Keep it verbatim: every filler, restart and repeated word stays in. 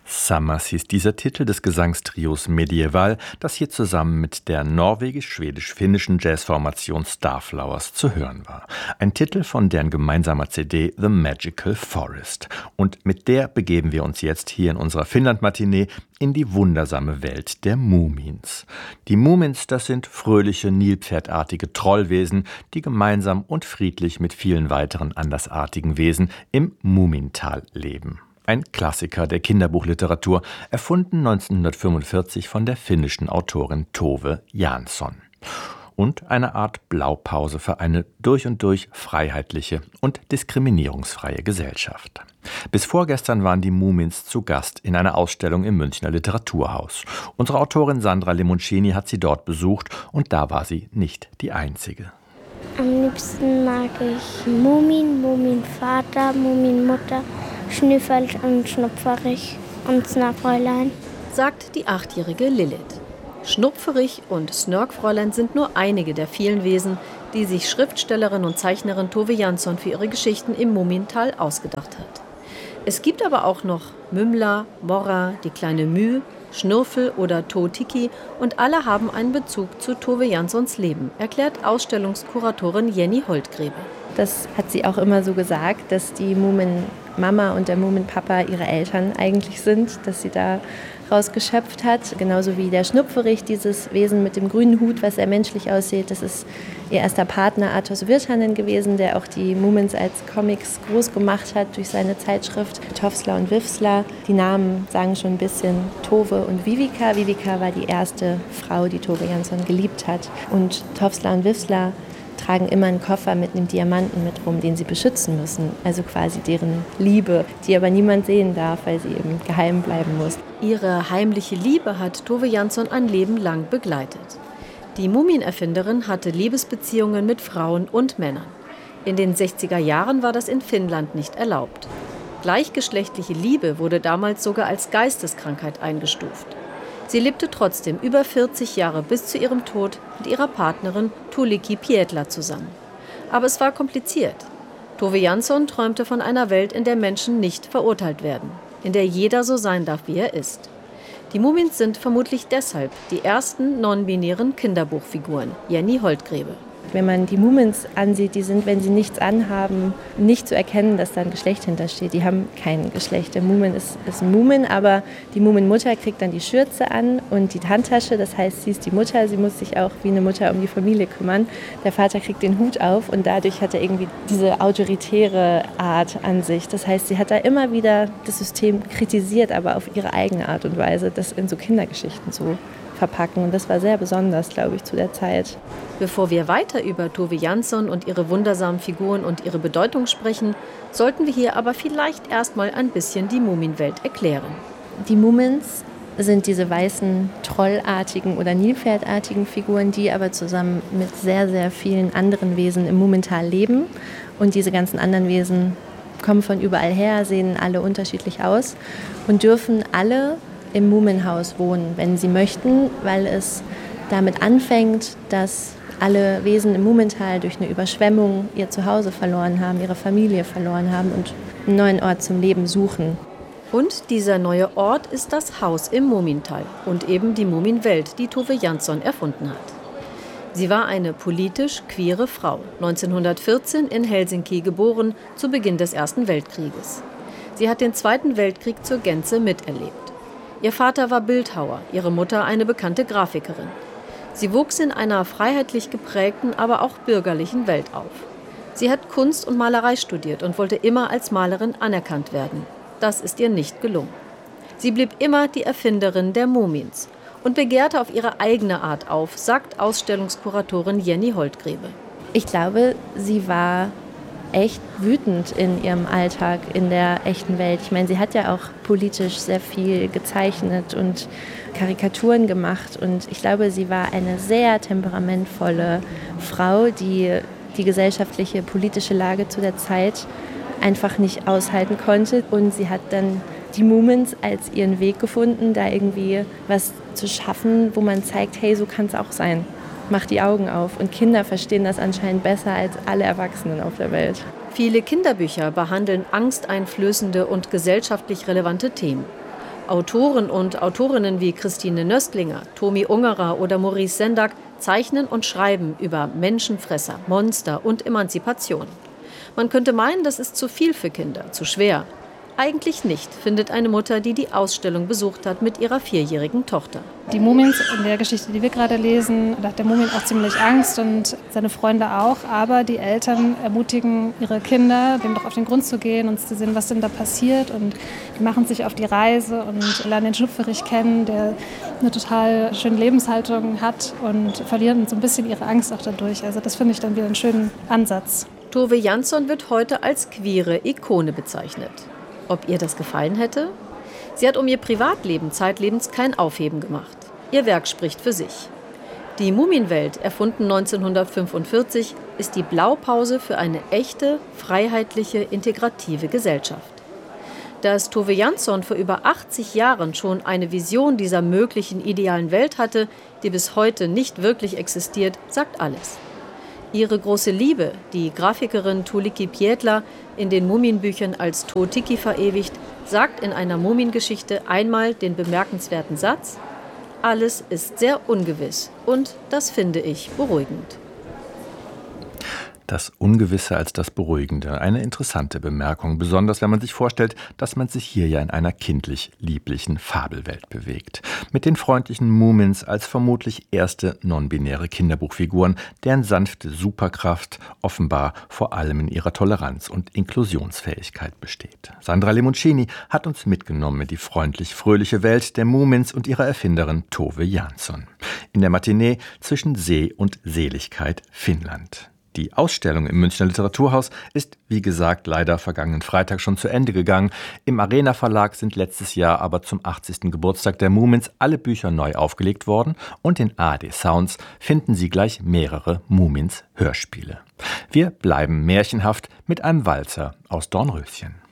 Summers hieß dieser Titel des Gesangstrios Medieval, das hier zusammen mit der norwegisch-schwedisch-finnischen Jazzformation Starflowers zu hören war. Ein Titel von deren gemeinsamer C D The Magical Forest. Und mit der begeben wir uns jetzt hier in unserer Finnland-Matinee in die wundersame Welt der Mumins. Die Mumins, das sind fröhliche, nilpferdartige Trollwesen, die gemeinsam und friedlich mit vielen weiteren andersartigen Wesen im Mumintal leben. Ein Klassiker der Kinderbuchliteratur, erfunden neunzehnhundertfünfundvierzig von der finnischen Autorin Tove Jansson. Und eine Art Blaupause für eine durch und durch freiheitliche und diskriminierungsfreie Gesellschaft. Bis vorgestern waren die Mumins zu Gast in einer Ausstellung im Münchner Literaturhaus. Unsere Autorin Sandra Lemoncini hat sie dort besucht und da war sie nicht die einzige. Am liebsten mag ich Mumin, Muminvater, Muminmutter, Schnüffelt und Schnupferich und Snarfräulein, sagt die achtjährige Lilith. Schnupferich und Snörkfräulein sind nur einige der vielen Wesen, die sich Schriftstellerin und Zeichnerin Tove Jansson für ihre Geschichten im Mumintal ausgedacht hat. Es gibt aber auch noch Mümla, Morra, die kleine Mü, Schnurfel oder Tootiki und alle haben einen Bezug zu Tove Janssons Leben, erklärt Ausstellungskuratorin Jenny Holtgrebe. Das hat sie auch immer so gesagt, dass die Mumin-Mama und der Mumin-Papa ihre Eltern eigentlich sind, dass sie da rausgeschöpft hat. Genauso wie der Schnupferich, dieses Wesen mit dem grünen Hut, was sehr menschlich aussieht. Das ist ihr erster Partner Arthurs Virtanen gewesen, der auch die Mumins als Comics groß gemacht hat durch seine Zeitschrift Tofsla und Wifsla. Die Namen sagen schon ein bisschen Tove und Vivica. Vivica war die erste Frau, die Tove Jansson geliebt hat. Und Tofsla und Wifsla tragen immer einen Koffer mit einem Diamanten mit rum, den sie beschützen müssen. Also quasi deren Liebe, die aber niemand sehen darf, weil sie eben geheim bleiben muss. Ihre heimliche Liebe hat Tove Jansson ein Leben lang begleitet. Die Mumienerfinderin hatte Liebesbeziehungen mit Frauen und Männern. In den sechziger Jahren war das in Finnland nicht erlaubt. Gleichgeschlechtliche Liebe wurde damals sogar als Geisteskrankheit eingestuft. Sie lebte trotzdem über vierzig Jahre bis zu ihrem Tod mit ihrer Partnerin Tuulikki Pietla zusammen. Aber es war kompliziert. Tove Jansson träumte von einer Welt, in der Menschen nicht verurteilt werden, in der jeder so sein darf, wie er ist. Die Mumins sind vermutlich deshalb die ersten non-binären Kinderbuchfiguren. Jenny Holtgrebe. Wenn man die Mumins ansieht, die sind, wenn sie nichts anhaben, nicht zu erkennen, dass da ein Geschlecht hintersteht. Die haben kein Geschlecht. Der Mumin ist, ist ein Mumin, aber die Muminmutter kriegt dann die Schürze an und die Handtasche. Das heißt, sie ist die Mutter, sie muss sich auch wie eine Mutter um die Familie kümmern. Der Vater kriegt den Hut auf und dadurch hat er irgendwie diese autoritäre Art an sich. Das heißt, sie hat da immer wieder das System kritisiert, aber auf ihre eigene Art und Weise, das in so Kindergeschichten zu verpacken. Und das war sehr besonders, glaube ich, zu der Zeit. Bevor wir weiter über Tove Jansson und ihre wundersamen Figuren und ihre Bedeutung sprechen, sollten wir hier aber vielleicht erstmal ein bisschen die Muminwelt erklären. Die Mumins sind diese weißen, trollartigen oder nilpferdartigen Figuren, die aber zusammen mit sehr, sehr vielen anderen Wesen im Mumintal leben. Und diese ganzen anderen Wesen kommen von überall her, sehen alle unterschiedlich aus und dürfen alle im Muminhaus wohnen, wenn sie möchten, weil es damit anfängt, dass alle Wesen im Mumintal durch eine Überschwemmung ihr Zuhause verloren haben, ihre Familie verloren haben und einen neuen Ort zum Leben suchen. Und dieser neue Ort ist das Haus im Mumintal und eben die Muminwelt, die Tove Jansson erfunden hat. Sie war eine politisch queere Frau, neunzehnhundertvierzehn in Helsinki geboren, zu Beginn des Ersten Weltkrieges. Sie hat den Zweiten Weltkrieg zur Gänze miterlebt. Ihr Vater war Bildhauer, ihre Mutter eine bekannte Grafikerin. Sie wuchs in einer freiheitlich geprägten, aber auch bürgerlichen Welt auf. Sie hat Kunst und Malerei studiert und wollte immer als Malerin anerkannt werden. Das ist ihr nicht gelungen. Sie blieb immer die Erfinderin der Mumins und begehrte auf ihre eigene Art auf, sagt Ausstellungskuratorin Jenny Holtgrebe. Ich glaube, sie war echt wütend in ihrem Alltag, in der echten Welt. Ich meine, sie hat ja auch politisch sehr viel gezeichnet und Karikaturen gemacht. Und ich glaube, sie war eine sehr temperamentvolle Frau, die die gesellschaftliche, politische Lage zu der Zeit einfach nicht aushalten konnte. Und sie hat dann die Mumins als ihren Weg gefunden, da irgendwie was zu schaffen, wo man zeigt, hey, so kann es auch sein. Mach die Augen auf. Und Kinder verstehen das anscheinend besser als alle Erwachsenen auf der Welt. Viele Kinderbücher behandeln angsteinflößende und gesellschaftlich relevante Themen. Autoren und Autorinnen wie Christine Nöstlinger, Tomi Ungerer oder Maurice Sendak zeichnen und schreiben über Menschenfresser, Monster und Emanzipation. Man könnte meinen, das ist zu viel für Kinder, zu schwer. Eigentlich nicht, findet eine Mutter, die die Ausstellung besucht hat mit ihrer vierjährigen Tochter. Die Mumien in der Geschichte, die wir gerade lesen, da hat der Mumien auch ziemlich Angst und seine Freunde auch. Aber die Eltern ermutigen ihre Kinder, dem doch auf den Grund zu gehen und zu sehen, was denn da passiert. Und die machen sich auf die Reise und lernen den Schnupferich kennen, der eine total schöne Lebenshaltung hat und verlieren so ein bisschen ihre Angst auch dadurch. Also das finde ich dann wieder einen schönen Ansatz. Tove Jansson wird heute als queere Ikone bezeichnet. Ob ihr das gefallen hätte? Sie hat um ihr Privatleben zeitlebens kein Aufheben gemacht. Ihr Werk spricht für sich. Die Mumienwelt, erfunden neunzehnhundertfünfundvierzig, ist die Blaupause für eine echte, freiheitliche, integrative Gesellschaft. Dass Tove Jansson vor über achtzig Jahren schon eine Vision dieser möglichen idealen Welt hatte, die bis heute nicht wirklich existiert, sagt alles. Ihre große Liebe, die Grafikerin Tuliki Pietla in den Mumienbüchern als Totiki verewigt, sagt in einer Mumiengeschichte einmal den bemerkenswerten Satz: Alles ist sehr ungewiss und das finde ich beruhigend. Das Ungewisse als das Beruhigende. Eine interessante Bemerkung, besonders wenn man sich vorstellt, dass man sich hier ja in einer kindlich-lieblichen Fabelwelt bewegt. Mit den freundlichen Mumins als vermutlich erste non-binäre Kinderbuchfiguren, deren sanfte Superkraft offenbar vor allem in ihrer Toleranz und Inklusionsfähigkeit besteht. Sandra Lemoncini hat uns mitgenommen in die freundlich-fröhliche Welt der Mumins und ihrer Erfinderin Tove Jansson. In der Matinee zwischen See und Seligkeit Finnland. Die Ausstellung im Münchner Literaturhaus ist, wie gesagt, leider vergangenen Freitag schon zu Ende gegangen. Im Arena Verlag sind letztes Jahr aber zum achtzigsten Geburtstag der Mumins alle Bücher neu aufgelegt worden und in A R D Sounds finden Sie gleich mehrere Mumins-Hörspiele. Wir bleiben märchenhaft mit einem Walzer aus Dornröschen.